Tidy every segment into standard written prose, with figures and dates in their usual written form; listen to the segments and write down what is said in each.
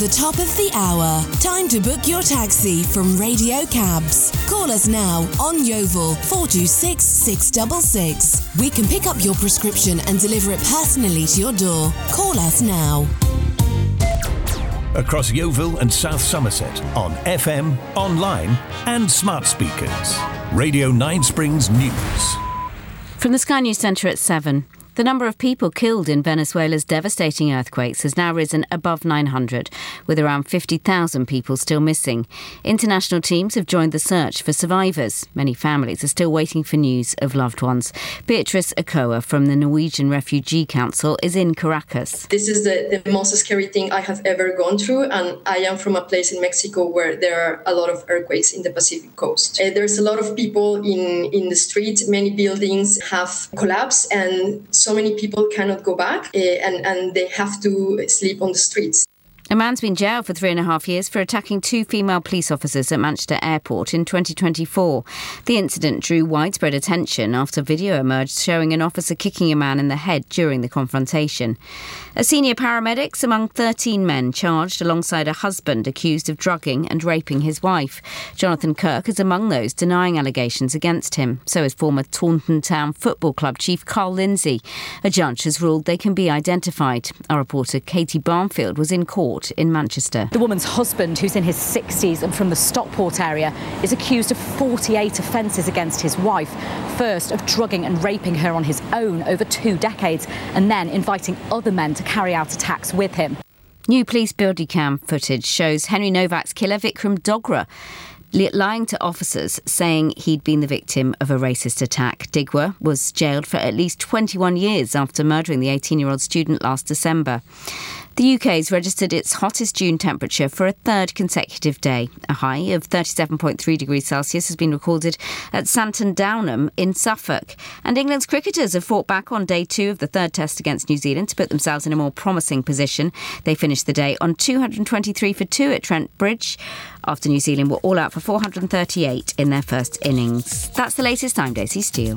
The top of the hour. Time to book your taxi from Radio Cabs. Call us now on Yeovil 426 666. We can pick up your prescription and deliver it personally to your door. Call us now. Across Yeovil and South Somerset on FM, online and smart speakers. Radio 9 Springs News. From the Sky News Centre at 7. The number of people killed in Venezuela's devastating earthquakes has now risen above 900, with around 50,000 people still missing. International teams have joined the search for survivors. Many families are still waiting for news of loved ones. Beatrice Okoa from the Norwegian Refugee Council is in Caracas. This is the most scary thing I have ever gone through, and I am from a place in Mexico where there are a lot of earthquakes in the Pacific coast. There's a lot of people in the street. Many buildings have collapsed, and so many people cannot go back and they have to sleep on the streets. A man's been jailed for 3.5 years for attacking 2 female police officers at Manchester Airport in 2024. The incident drew widespread attention after video emerged showing an officer kicking a man in the head during the confrontation. A senior paramedic's among 13 men charged alongside a husband accused of drugging and raping his wife. Jonathan Kirk is among those denying allegations against him. So is former Taunton Town Football Club chief Carl Lindsay. A judge has ruled they can be identified. Our reporter Katie Barnfield was in court in Manchester. The woman's husband, who's in his 60s and from the Stockport area, is accused of 48 offences against his wife. First, of drugging and raping her on his own over 2 decades, and then inviting other men to carry out attacks with him. New police body cam footage shows Henry Novak's killer Vikram Dogra lying to officers, saying he'd been the victim of a racist attack. Digwa was jailed for at least 21 years after murdering the 18-year-old student last December. The UK has registered its hottest June temperature for a 3rd consecutive day. A high of 37.3 degrees Celsius has been recorded at Santon Downham in Suffolk. And England's cricketers have fought back on day 2 of the 3rd test against New Zealand to put themselves in a more promising position. They finished the day on 223 for 2 at Trent Bridge, after New Zealand were all out for 438 in their first innings. That's the latest. I'm Daisy Steele.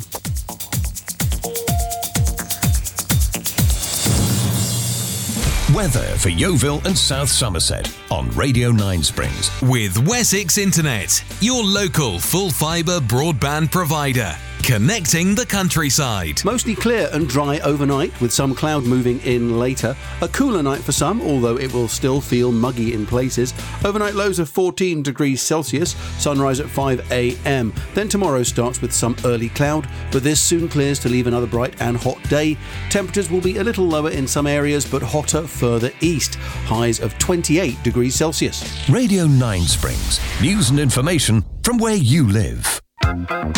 Weather for Yeovil and South Somerset on Radio 9 Springs. With Wessex Internet, your local full-fibre broadband provider. Connecting the countryside. Mostly clear and dry overnight, with some cloud moving in later. A cooler night for some, although it will still feel muggy in places. Overnight lows of 14 degrees Celsius, sunrise at 5 a.m. Then tomorrow starts with some early cloud, but this soon clears to leave another bright and hot day. Temperatures will be a little lower in some areas, but hotter further east. Highs of 28 degrees Celsius. Radio 9 Springs. News and information from where you live.